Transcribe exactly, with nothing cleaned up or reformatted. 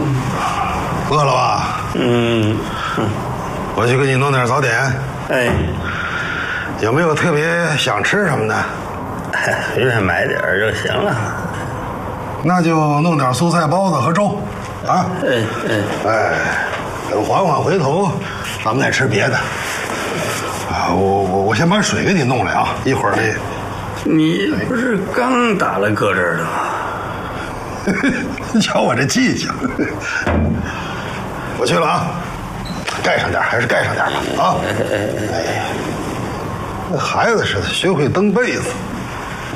饿了吧？ 嗯， 我去给你弄点早点。 哎， 有没有特别想吃什么的？ 随便买点就行了。 那就弄点蔬菜包子和粥，啊。 哎哎哎，等缓缓回头，咱们再吃别的。啊，我我我先把水给你弄来啊，一会儿这。 你不是刚打了搁这儿的吗？ 你瞧我这记性。我去了啊，盖上点还是盖上点吧啊。哎，那孩子似的，学会蹬被子。